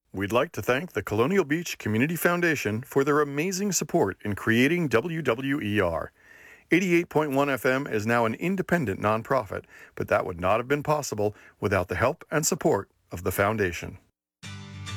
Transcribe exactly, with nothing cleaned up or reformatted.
We'd like to thank the Colonial Beach Community Foundation for their amazing support in creating W W E R. eighty-eight point one F M is now an independent nonprofit, but that would not have been possible without the help and support of the foundation.